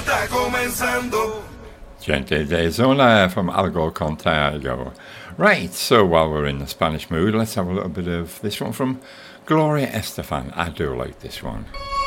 Gente de Zona from Algo Contago. Right, so while we're in the Spanish mood, let's have a little bit of this one from Gloria Estefan. I do like this one.